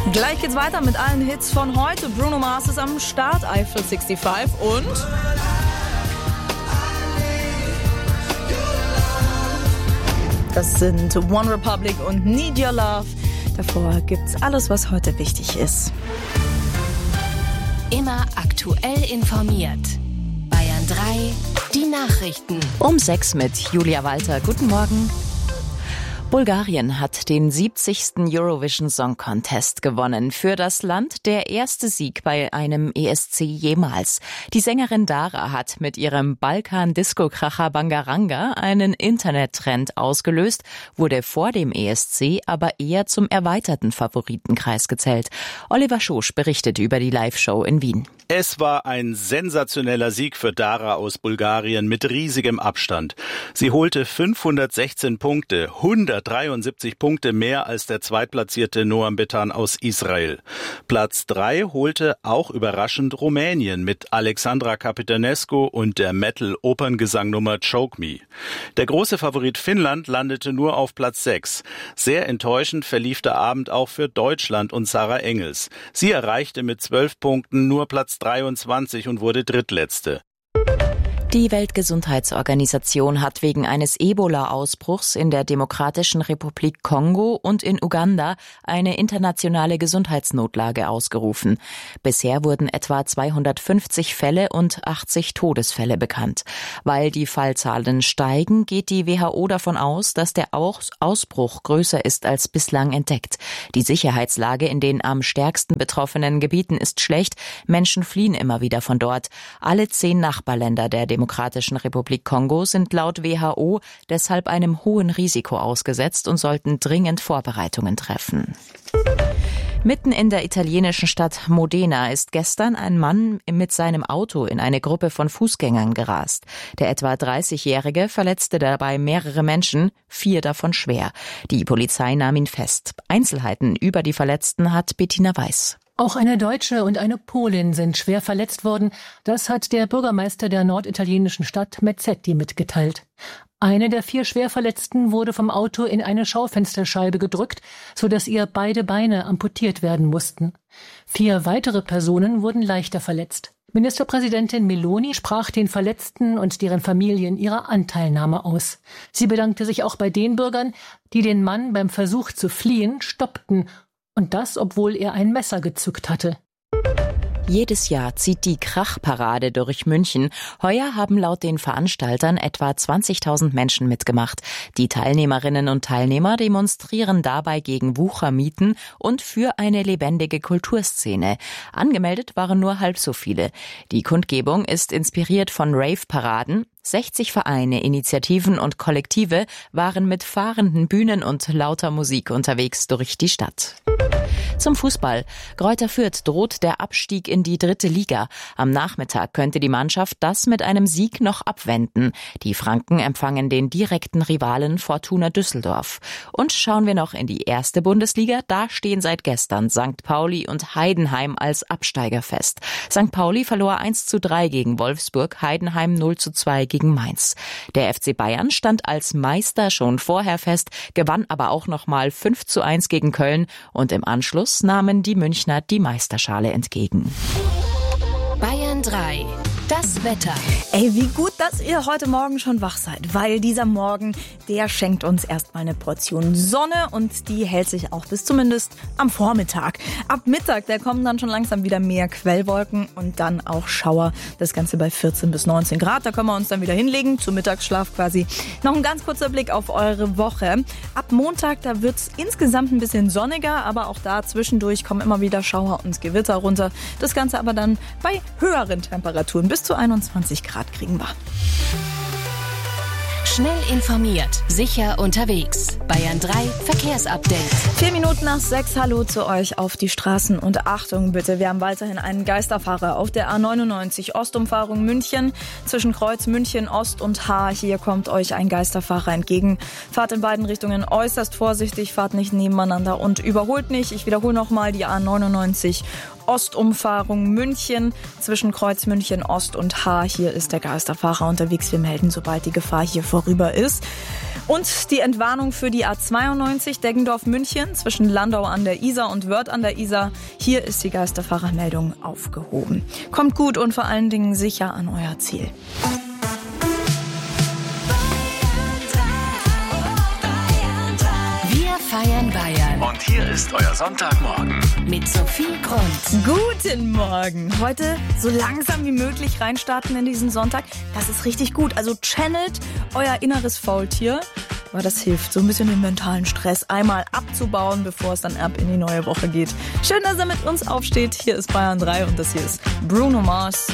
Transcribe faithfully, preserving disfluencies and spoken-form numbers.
Gleich geht's weiter mit allen Hits von heute. Bruno Mars ist am Start, Eiffel fünfundsechzig und... Das sind One Republic und Need Your Love. Davor gibt's alles, was heute wichtig ist. Immer aktuell informiert. Bayern drei, die Nachrichten. Um sechs mit Julia Walter. Guten Morgen. Bulgarien hat den siebzigsten Eurovision Song Contest gewonnen. Für das Land der erste Sieg bei einem E S C jemals. Die Sängerin Dara hat mit ihrem Balkan-Disco-Kracher Bangaranga einen Internettrend ausgelöst, wurde vor dem E S C aber eher zum erweiterten Favoritenkreis gezählt. Oliver Schosch berichtet über die Live-Show in Wien. Es war ein sensationeller Sieg für Dara aus Bulgarien mit riesigem Abstand. Sie holte fünfhundertsechzehn Punkte, hundertdreiundsiebzig Punkte mehr als der zweitplatzierte Noam Betan aus Israel. Platz drei holte auch überraschend Rumänien mit Alexandra Capitanescu und der Metal-Operngesangnummer Choke Me. Der große Favorit Finnland landete nur auf Platz sechs. Sehr enttäuschend verlief der Abend auch für Deutschland und Sarah Engels. Sie erreichte mit zwölf Punkten nur Platz dreiundzwanzig und wurde drittletzte. Die Weltgesundheitsorganisation hat wegen eines Ebola-Ausbruchs in der Demokratischen Republik Kongo und in Uganda eine internationale Gesundheitsnotlage ausgerufen. Bisher wurden etwa zweihundertfünfzig Fälle und achtzig Todesfälle bekannt. Weil die Fallzahlen steigen, geht die W H O davon aus, dass der Ausbruch größer ist als bislang entdeckt. Die Sicherheitslage in den am stärksten betroffenen Gebieten ist schlecht. Menschen fliehen immer wieder von dort. Alle zehn Nachbarländer der Demokratischen Republik Kongo sind laut W H O deshalb einem hohen Risiko ausgesetzt und sollten dringend Vorbereitungen treffen. Mitten in der italienischen Stadt Modena ist gestern ein Mann mit seinem Auto in eine Gruppe von Fußgängern gerast. Der etwa dreißigjährige verletzte dabei mehrere Menschen, vier davon schwer. Die Polizei nahm ihn fest. Einzelheiten über die Verletzten hat Bettina Weiß. Auch eine Deutsche und eine Polin sind schwer verletzt worden. Das hat der Bürgermeister der norditalienischen Stadt Mezzetti mitgeteilt. Eine der vier Schwerverletzten wurde vom Auto in eine Schaufensterscheibe gedrückt, sodass ihr beide Beine amputiert werden mussten. Vier weitere Personen wurden leichter verletzt. Ministerpräsidentin Meloni sprach den Verletzten und deren Familien ihre Anteilnahme aus. Sie bedankte sich auch bei den Bürgern, die den Mann beim Versuch zu fliehen stoppten. Und das, obwohl er ein Messer gezückt hatte. Jedes Jahr zieht die Krachparade durch München. Heuer haben laut den Veranstaltern etwa zwanzigtausend Menschen mitgemacht. Die Teilnehmerinnen und Teilnehmer demonstrieren dabei gegen Wuchermieten und für eine lebendige Kulturszene. Angemeldet waren nur halb so viele. Die Kundgebung ist inspiriert von Rave-Paraden. sechzig Vereine, Initiativen und Kollektive waren mit fahrenden Bühnen und lauter Musik unterwegs durch die Stadt. Zum Fußball. Greuther Fürth droht der Abstieg in die dritte Liga. Am Nachmittag könnte die Mannschaft das mit einem Sieg noch abwenden. Die Franken empfangen den direkten Rivalen Fortuna Düsseldorf. Und schauen wir noch in die erste Bundesliga. Da stehen seit gestern Sankt Pauli und Heidenheim als Absteiger fest. Sankt Pauli verlor eins zu drei gegen Wolfsburg, Heidenheim null zu zwei gegen Mainz. Der F C Bayern stand als Meister schon vorher fest, gewann aber auch nochmal fünf zu eins gegen Köln und im Anschluss nahmen die Münchner die Meisterschale entgegen. Bayern drei. Das Wetter. Ey, wie gut, dass ihr heute Morgen schon wach seid, weil dieser Morgen, der schenkt uns erstmal eine Portion Sonne und die hält sich auch bis zumindest am Vormittag. Ab Mittag, da kommen dann schon langsam wieder mehr Quellwolken und dann auch Schauer. Das Ganze bei vierzehn bis neunzehn Grad, da können wir uns dann wieder hinlegen, zum Mittagsschlaf quasi. Noch ein ganz kurzer Blick auf eure Woche. Ab Montag, da wird's insgesamt ein bisschen sonniger, aber auch da zwischendurch kommen immer wieder Schauer und Gewitter runter. Das Ganze aber dann bei höheren Temperaturen. Bis zu einundzwanzig Grad kriegen wir. Schnell informiert, sicher unterwegs. Bayern drei Verkehrsupdate. Vier Minuten nach sechs, hallo zu euch auf die Straßen. Und Achtung bitte, wir haben weiterhin einen Geisterfahrer auf der A neunundneunzig Ostumfahrung München. Zwischen Kreuz München Ost und H. Hier kommt euch ein Geisterfahrer entgegen. Fahrt in beiden Richtungen äußerst vorsichtig, fahrt nicht nebeneinander und überholt nicht. Ich wiederhole nochmal die A neunundneunzig Ostumfahrung München zwischen Kreuz München Ost und H. Hier ist der Geisterfahrer unterwegs. Wir melden, sobald die Gefahr hier vorüber ist. Und die Entwarnung für die A zweiundneunzig Deggendorf-München zwischen Landau an der Isar und Wörth an der Isar. Hier ist die Geisterfahrermeldung aufgehoben. Kommt gut und vor allen Dingen sicher an euer Ziel. Feiern Bayern. Und hier ist euer Sonntagmorgen. Mit Sophie Grund. Guten Morgen. Heute so langsam wie möglich reinstarten in diesen Sonntag. Das ist richtig gut. Also channelt euer inneres Faultier. Aber das hilft, so ein bisschen den mentalen Stress einmal abzubauen, bevor es dann ab in die neue Woche geht. Schön, dass ihr mit uns aufsteht. Hier ist Bayern drei und das hier ist Bruno Mars.